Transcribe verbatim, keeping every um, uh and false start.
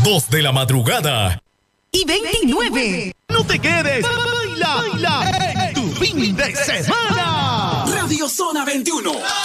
dos de la madrugada. Y veintinueve. No te quedes. Baila, baila. Tu fin de semana. Radio Zona veintiuno.